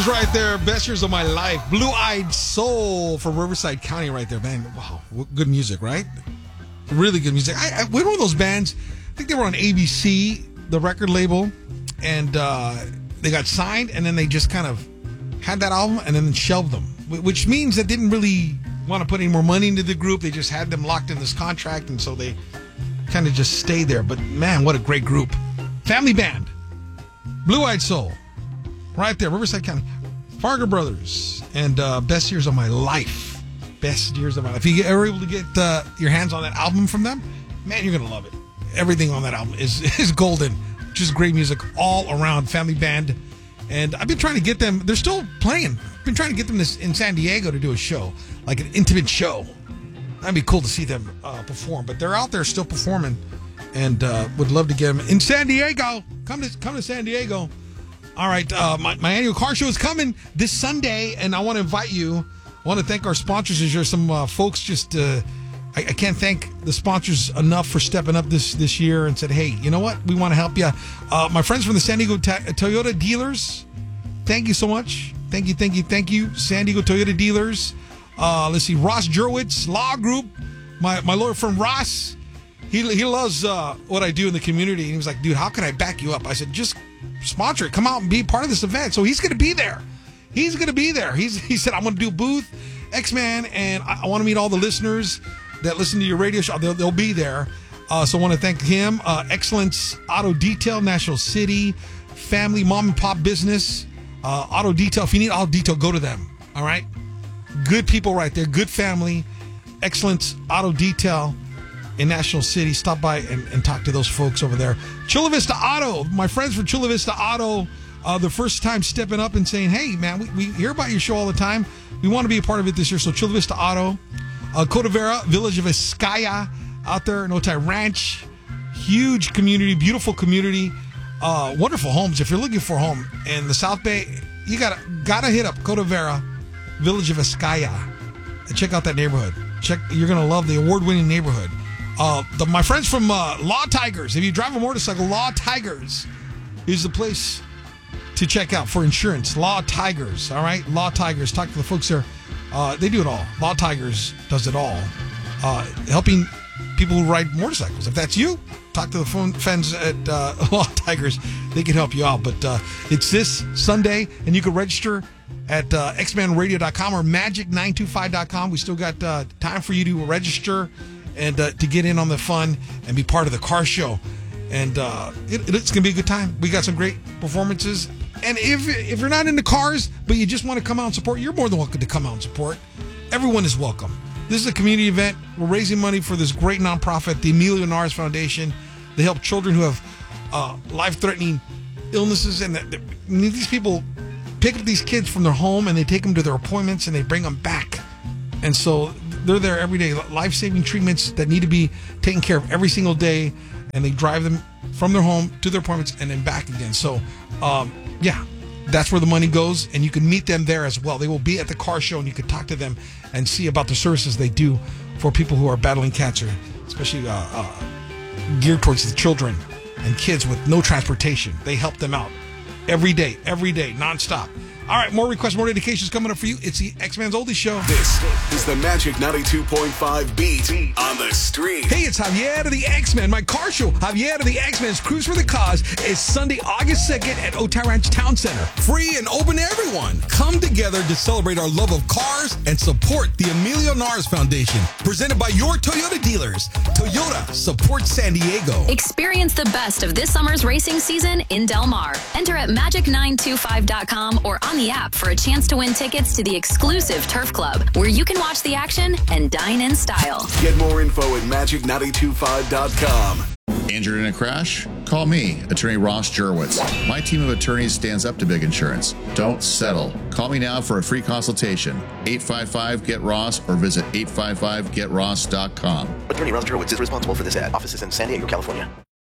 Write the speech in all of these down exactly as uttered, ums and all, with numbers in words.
Brothers right there. Best years of my life. Blue-Eyed Soul from Riverside County right there, man. Wow, good music, right? Really good music. I, I we were one of those bands. I think they were on A B C, the record label, and uh, they got signed, and then they just kind of had that album and then shelved them, which means they didn't really want to put any more money into the group. They just had them locked in this contract, and so they kind of just stayed there. But man, what a great group. Family band. Blue-Eyed Soul. Right there, Riverside County. Fargo Brothers. And uh, Best Years of My Life. Best Years of My Life. If you are able to get uh, your hands on that album from them, man, you're going to love it. Everything on that album is, is golden. Just great music all around. Family band. And I've been trying to get them. They're still playing. I've been trying to get them this in San Diego to do a show. Like an intimate show. That'd be cool to see them uh, perform. But they're out there still performing. And uh, would love to get them in San Diego. Come to come to San Diego. All right, uh, my, my annual car show is coming this Sunday, and I want to invite you. I want to thank our sponsors. There's some uh, folks just, uh, I, I can't thank the sponsors enough for stepping up this this year and said, hey, you know what? We want to help you. Uh, my friends from the San Diego Ta- Toyota dealers, thank you so much. Thank you, thank you, thank you. San Diego Toyota dealers. Uh, let's see, Ross Jurwitz, Law Group, my, my lawyer friend Ross. He, he loves uh, what I do in the community. And he was like, dude, how can I back you up? I said, just sponsor it. Come out and be part of this event. So he's going to be there. He's going to be there. He's, he said, I'm going to do a booth, X-Man, and I, I want to meet all the listeners that listen to your radio show. They'll, they'll be there. Uh, so I want to thank him. Uh, Excellence Auto Detail, National City, family, mom and pop business, uh, auto detail. If you need auto detail, go to them. All right? Good people right there. Good family. Excellence Auto Detail in National City. Stop by and, and talk to those folks over there. Chula Vista Auto, my friends from Chula Vista Auto, uh, the first time stepping up and saying, hey, man, we, we hear about your show all the time. We want to be a part of it this year. So Chula Vista Auto, uh, Codavera, Village of Escaya out there in Otay Ranch. Huge community, beautiful community, uh, wonderful homes. If you're looking for a home in the South Bay, you gotta gotta hit up Codavera, Village of Escaya, and check out that neighborhood. Check, you're gonna love the award-winning neighborhood. Uh, the, my friends from uh, Law Tigers. If you drive a motorcycle, Law Tigers is the place to check out for insurance. Law Tigers, all right? Law Tigers. Talk to the folks there. Uh, they do it all. Law Tigers does it all. Uh, helping people who ride motorcycles. If that's you, talk to the phone friends at uh, Law Tigers. They can help you out. But uh, it's this Sunday, and you can register at uh, x man radio dot com or magic nine two five dot com. We still got uh, time for you to register and uh, to get in on the fun and be part of the car show. And uh, it, it's going to be a good time. We got some great performances. And if if you're not into cars, but you just want to come out and support, you're more than welcome to come out and support. Everyone is welcome. This is a community event. We're raising money for this great nonprofit, the Emilio Nars Foundation. They help children who have uh, life-threatening illnesses. And the, the, these people pick up these kids from their home, and they take them to their appointments, and they bring them back. And so they're there every day, life-saving treatments that need to be taken care of every single day, and they drive them from their home to their appointments and then back again. So, um, yeah, that's where the money goes, and you can meet them there as well. They will be at the car show, and you can talk to them and see about the services they do for people who are battling cancer, especially uh, uh, geared towards the children and kids with no transportation. They help them out every day, every day, nonstop. All right, more requests, more dedications coming up for you. It's the X-Man's Oldies Show. This is the Magic ninety-two point five beat on the street. Hey, it's Javier of the X-Men. My car show, Javier of the X-Men's Cruise for the Cause, is Sunday, August second at Otay Ranch Town Center. Free and open to everyone. Come together to celebrate our love of cars and support the Emilio Nars Foundation. Presented by your Toyota dealers. Toyota supports San Diego. Experience the best of this summer's racing season in Del Mar. Enter at magic nine two five dot com or on the app for a chance to win tickets to the exclusive Turf Club, where you can watch the action and dine in style. Get more info at magic nine two five dot com. Injured in a crash? Call me, Attorney Ross Jurwitz. My team of attorneys stands up to big insurance. Don't settle. Call me now for a free consultation. eight five five get ross or visit eight five five get ross dot com. Attorney Ross Jurwitz is responsible for this ad. Offices in San Diego, California.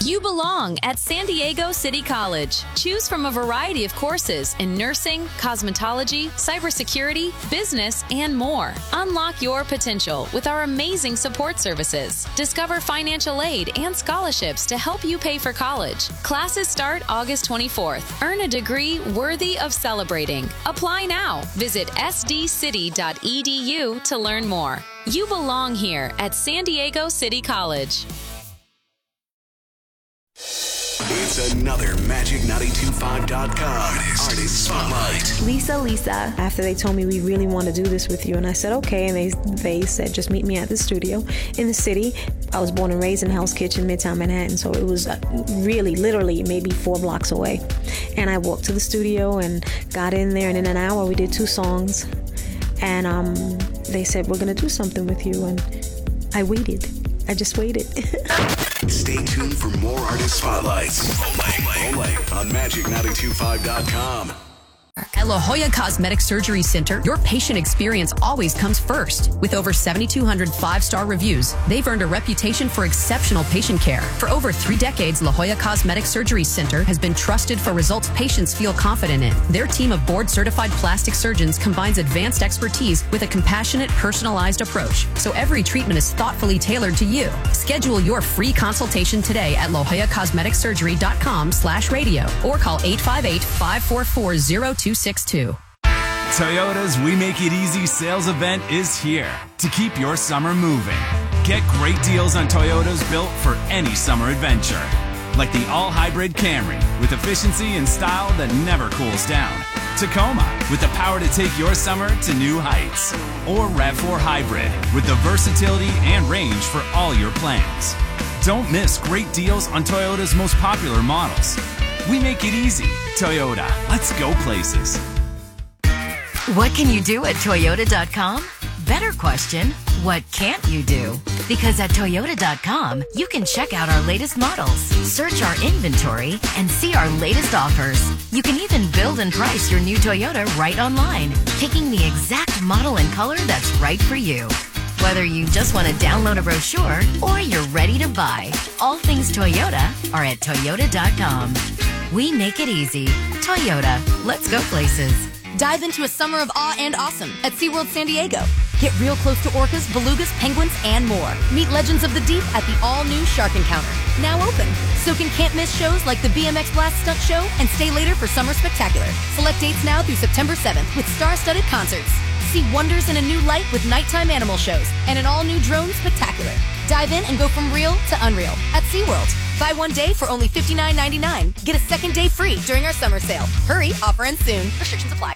You belong at San Diego City College. Choose from a variety of courses in nursing, cosmetology, cybersecurity, business, and more. Unlock your potential with our amazing support services. Discover financial aid and scholarships to help you pay for college. Classes start August twenty-fourth. Earn a degree worthy of celebrating. Apply now. Visit s d city dot e d u to learn more. You belong here at San Diego City College. It's another Magic nine two five dot com Artist, Artist Spotlight. Lisa, Lisa, after they told me we really want to do this with you, and I said, okay, and they they said, just meet me at the studio in the city. I was born and raised in Hell's Kitchen, Midtown Manhattan, so it was really, literally, maybe four blocks away. And I walked to the studio and got in there, and in an hour we did two songs. And um, they said, we're going to do something with you, and I waited. I just waited. Stay tuned for more Artist Spotlights. Only, only on Magic nine two five dot com. At La Jolla Cosmetic Surgery Center, your patient experience always comes first. With over seventy-two hundred five-star reviews, they've earned a reputation for exceptional patient care. For over three decades, La Jolla Cosmetic Surgery Center has been trusted for results patients feel confident in. Their team of board-certified plastic surgeons combines advanced expertise with a compassionate, personalized approach, so every treatment is thoughtfully tailored to you. Schedule your free consultation today at la jolla cosmetic surgery dot com slash radio or call eight five eight, five four four, zero two six two. Toyota's We Make It Easy sales event is here to keep your summer moving. Get great deals on Toyotas built for any summer adventure. Like the all-hybrid Camry with efficiency and style that never cools down. Tacoma with the power to take your summer to new heights. Or RAV four Hybrid with the versatility and range for all your plans. Don't miss great deals on Toyota's most popular models. We make it easy. Toyota, let's go places. What can you do at Toyota dot com? Better question, what can't you do? Because at Toyota dot com, you can check out our latest models, search our inventory, and see our latest offers. You can even build and price your new Toyota right online, picking the exact model and color that's right for you. Whether you just want to download a brochure or you're ready to buy, all things Toyota are at Toyota dot com. We make it easy. Toyota, let's go places. Dive into a summer of awe and awesome at SeaWorld San Diego. Get real close to orcas, belugas, penguins, and more. Meet legends of the deep at the all-new Shark Encounter, now open. Soak in can't-miss shows like the B M X Blast Stunt Show and stay later for Summer Spectacular. Select dates now through September seventh with star-studded concerts. See wonders in a new light with nighttime animal shows and an all-new drone spectacular. Dive in and go from real to unreal at SeaWorld. Buy one day for only fifty-nine ninety-nine. Get a second day free during our summer sale. Hurry, offer ends soon. Restrictions apply.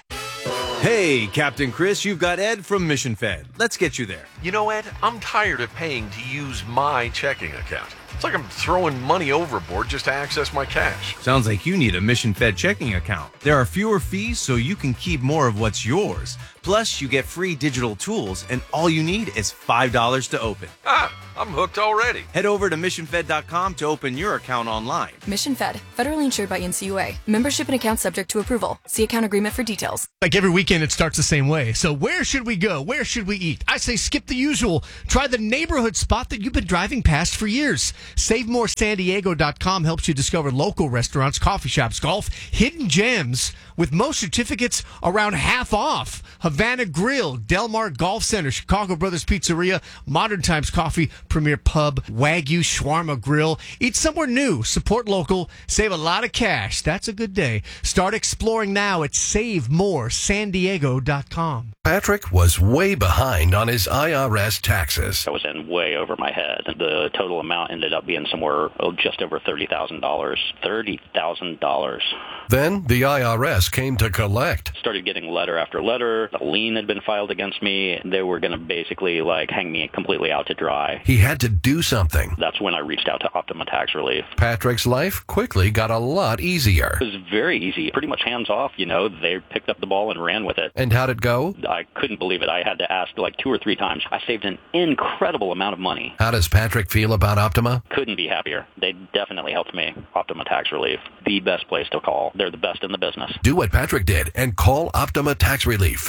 Hey, Captain Chris, you've got Ed from Mission Fed. Let's get you there. You know, Ed, I'm tired of paying to use my checking account. It's like I'm throwing money overboard just to access my cash. Sounds like you need a Mission Fed checking account. There are fewer fees, so you can keep more of what's yours. Plus, you get free digital tools, and all you need is five dollars to open. Ah, I'm hooked already. Head over to mission fed dot com to open your account online. Mission Fed, federally insured by N C U A. Membership and account subject to approval. See account agreement for details. Like every weekend, it starts the same way. So where should we go? Where should we eat? I say skip the usual. Try the neighborhood spot that you've been driving past for years. Save More San Diego dot com helps you discover local restaurants, coffee shops, golf, hidden gems with most certificates around half off. Havana Grill, Del Mar Golf Center, Chicago Brothers Pizzeria, Modern Times Coffee, Premier Pub, Wagyu Shawarma Grill. Eat somewhere new, support local, save a lot of cash. That's a good day. Start exploring now at Save More San Diego dot com. Patrick was way behind on his I R S taxes. I was in way over my head. The total amount ended up being somewhere oh, just over thirty thousand dollars. thirty thousand dollars. Then the I R S came to collect. Started getting letter after letter. A lien had been filed against me. They were going to basically like hang me completely out to dry. He had to do something. That's when I reached out to Optima Tax Relief. Patrick's life quickly got a lot easier. It was very easy. Pretty much hands off, you know. They picked up the ball and ran with it. And how'd it go? I couldn't believe it. I had to ask like two or three times. I saved an incredible amount of money. How does Patrick feel about Optima? Couldn't be happier. They definitely helped me. Optima Tax Relief, the best place to call. They're the best in the business. Do what Patrick did and call Optima Tax Relief for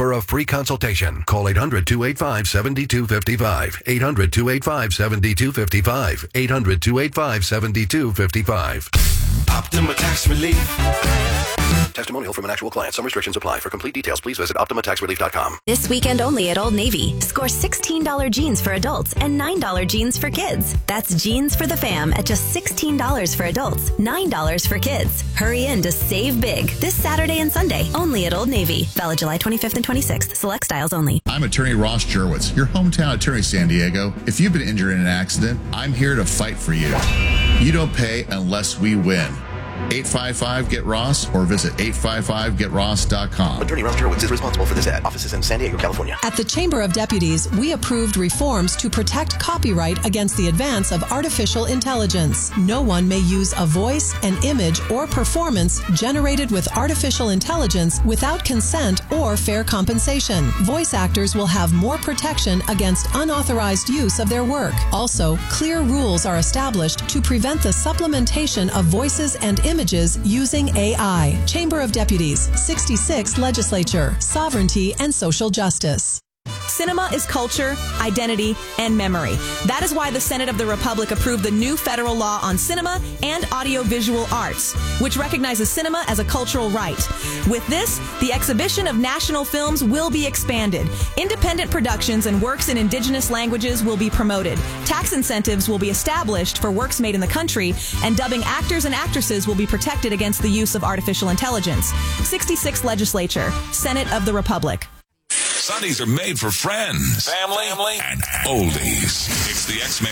for a free consultation. Call eight hundred, two eight five, seven two five five. eight hundred, two eight five, seven two five five. eight hundred, two eight five, seven two five five. Optima Tax Relief. Testimonial from an actual client. Some restrictions apply. For complete details, please visit optima tax relief dot com. This weekend only at Old Navy. Score sixteen dollars jeans for adults and nine dollars jeans for kids. That's jeans for the fam at just sixteen dollars for adults, nine dollars for kids. Hurry in to save big this Saturday and Sunday only at Old Navy. Valid July twenty-fifth and twenty-sixth. Select styles only. I'm attorney Ross Jurwitz, your hometown attorney, San Diego. If you've been injured in an accident, I'm here to fight for you. You don't pay unless we win. eight five five, get Ross or visit eight five five get ross dot com. Attorney Ross Jurwitz is responsible for this ad. Offices in San Diego, California. At the Chamber of Deputies, we approved reforms to protect copyright against the advance of artificial intelligence. No one may use a voice, an image, or performance generated with artificial intelligence without consent or fair compensation. Voice actors will have more protection against unauthorized use of their work. Also, clear rules are established to prevent the supplementation of voices and images using A I. Chamber of Deputies, sixty-six Legislature, Sovereignty and Social Justice. Cinema is culture, identity, and memory. That is why the Senate of the Republic approved the new federal law on cinema and audiovisual arts, which recognizes cinema as a cultural right. With this, the exhibition of national films will be expanded. Independent productions and works in indigenous languages will be promoted. Tax incentives will be established for works made in the country, and dubbing actors and actresses will be protected against the use of artificial intelligence. sixty-six Legislature, Senate of the Republic. Sundays are made for friends, family, and oldies. It's the X-Men.